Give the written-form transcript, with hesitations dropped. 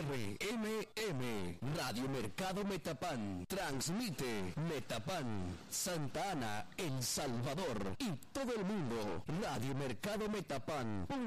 RMM, Radio Mercado Metapán, transmite Metapán, Santa Ana, El Salvador y todo el mundo. Radio Mercado Metapán.